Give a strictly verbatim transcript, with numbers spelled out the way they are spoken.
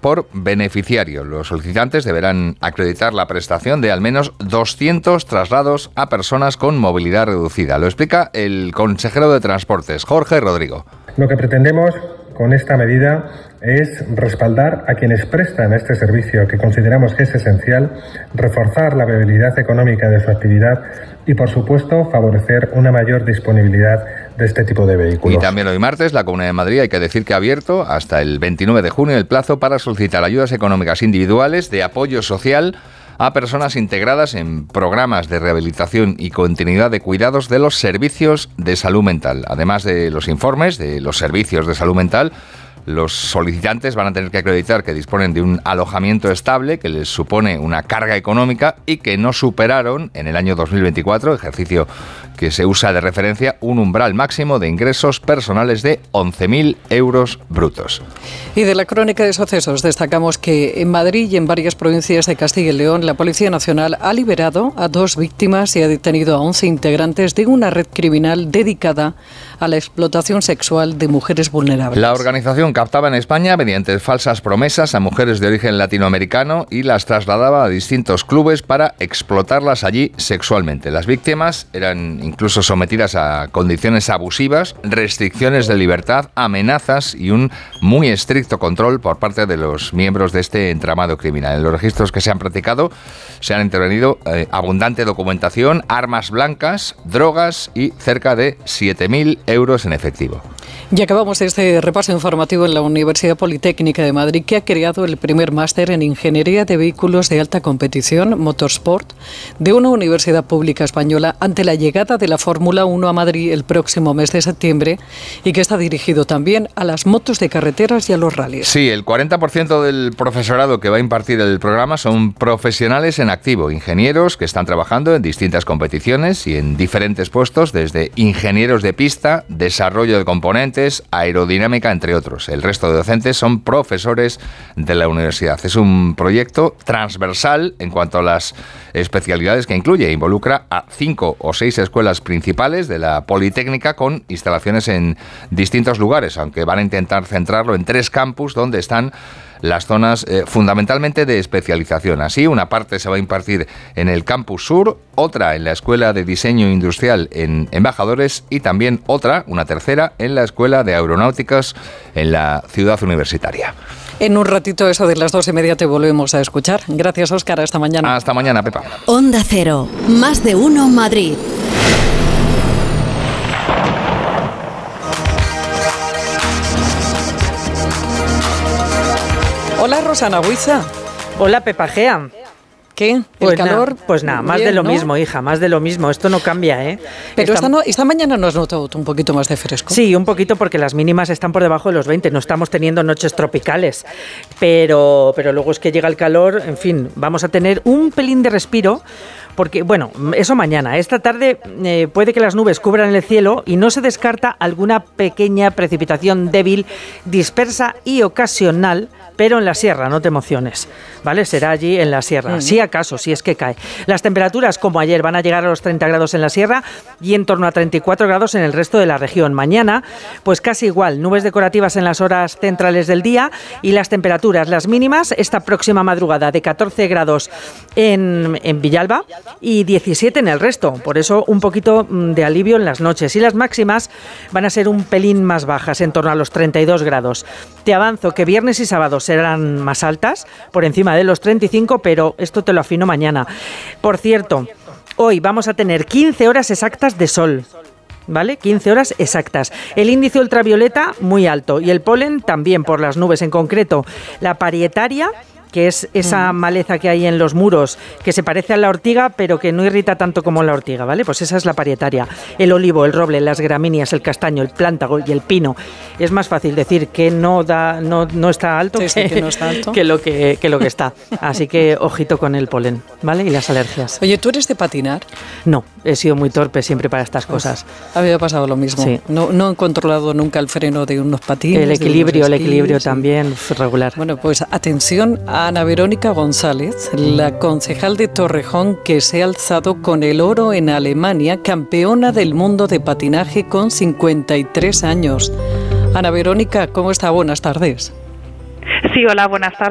por beneficiario. Los solicitantes deberán acreditar la prestación de al menos doscientos traslados a personas con movilidad reducida. Lo explica el consejero de Transportes, Jorge Rodrigo. Lo que pretendemos con esta medida es respaldar a quienes prestan este servicio, que consideramos que es esencial, reforzar la viabilidad económica de su actividad y, por supuesto, favorecer una mayor disponibilidad de este tipo de vehículos. Y también hoy martes, la Comunidad de Madrid, hay que decir que ha abierto hasta el veintinueve de junio el plazo para solicitar ayudas económicas individuales de apoyo social a personas integradas en programas de rehabilitación y continuidad de cuidados de los servicios de salud mental. Además de los informes de los servicios de salud mental, los solicitantes van a tener que acreditar que disponen de un alojamiento estable que les supone una carga económica y que no superaron en el año dos mil veinticuatro, ejercicio que se usa de referencia, un umbral máximo de ingresos personales de once mil euros brutos. Y de la crónica de sucesos destacamos que en Madrid y en varias provincias de Castilla y León la Policía Nacional ha liberado a dos víctimas y ha detenido a once integrantes de una red criminal dedicada a la explotación sexual de mujeres vulnerables. La organización captaba en España mediante falsas promesas a mujeres de origen latinoamericano y las trasladaba a distintos clubes para explotarlas allí sexualmente. Las víctimas eran incluso sometidas a condiciones abusivas, restricciones de libertad, amenazas y un muy estricto control por parte de los miembros de este entramado criminal. En los registros que se han practicado se han intervenido eh, abundante documentación, armas blancas, drogas y cerca de siete mil euros en efectivo. Y acabamos este repaso informativo en la Universidad Politécnica de Madrid, que ha creado el primer máster en Ingeniería de Vehículos de Alta Competición, Motorsport, de una universidad pública española ante la llegada de la Fórmula uno a Madrid el próximo mes de septiembre y que está dirigido también a las motos de carreteras y a los rallies. Sí, el cuarenta por ciento del profesorado que va a impartir el programa son profesionales en activo, ingenieros que están trabajando en distintas competiciones y en diferentes puestos, desde ingenieros de pista, desarrollo de componentes, aerodinámica, entre otros. El resto de docentes son profesores de la universidad. Es un proyecto transversal en cuanto a las especialidades que incluye. Involucra a cinco o seis escuelas principales de la Politécnica con instalaciones en distintos lugares, aunque van a intentar centrarlo en tres campus donde están las zonas eh, fundamentalmente de especialización. Así, una parte se va a impartir en el Campus Sur, otra en la Escuela de Diseño Industrial en Embajadores y también otra, una tercera, en la Escuela de Aeronáuticas en la Ciudad Universitaria. En un ratito, eso de las dos y media, te volvemos a escuchar. Gracias, Óscar. Hasta mañana. Hasta mañana, Pepa. Onda Cero. Más de uno Madrid. Hola, Rosana Huiza. Hola, Pepa Gea. ¿Qué? ¿El pues calor? Nada, pues nada, más bien, de lo ¿no? mismo, hija, más de lo mismo. Esto no cambia, ¿eh? Pero esta, esta, no, esta mañana no has notado un poquito más de fresco. Sí, un poquito, porque las mínimas están por debajo de los veinte. No estamos teniendo noches tropicales. Pero, pero luego es que llega el calor. En fin, vamos a tener un pelín de respiro. Porque, bueno, eso mañana. Esta tarde eh, puede que las nubes cubran el cielo y no se descarta alguna pequeña precipitación débil, dispersa y ocasional, pero en la sierra, no te emociones, ¿vale? Será allí en la sierra, si acaso, si es que cae. Las temperaturas, como ayer, van a llegar a los treinta grados en la sierra y en torno a treinta y cuatro grados en el resto de la región. Mañana, pues casi igual, nubes decorativas en las horas centrales del día y las temperaturas, las mínimas, esta próxima madrugada de catorce grados en, en Villalba y diecisiete en el resto. Por eso, un poquito de alivio en las noches. Y las máximas van a ser un pelín más bajas, en torno a los treinta y dos grados. Te avanzo que viernes y sábado serán más altas, por encima de los treinta y cinco, pero esto te lo afino mañana. Por cierto, hoy vamos a tener quince horas exactas de sol. ¿Vale? quince horas exactas. El índice ultravioleta muy alto y el polen también por las nubes, en concreto la parietaria, que es esa maleza que hay en los muros, que se parece a la ortiga, pero que no irrita tanto como la ortiga, ¿vale? Pues esa es la parietaria. El olivo, el roble, las gramíneas, el castaño, el plántago y el pino. Es más fácil decir que no da, no, no está alto, sí, que, sí, que, no está alto. que, lo que, que lo que está. Así que ojito con el polen, ¿vale? Y las alergias. Oye, ¿tú eres de patinar? No, he sido muy torpe siempre para estas cosas. A mí me ha pasado lo mismo. Sí. No, no he controlado nunca el freno de unos patines. El equilibrio, el esquís, equilibrio sí. también regular. Bueno, pues atención a Ana Verónica González, la concejal de Torrejón, que se ha alzado con el oro en Alemania, campeona del mundo de patinaje con cincuenta y tres años. Ana Verónica, ¿cómo está? Buenas tardes. Sí, hola, buenas tardes.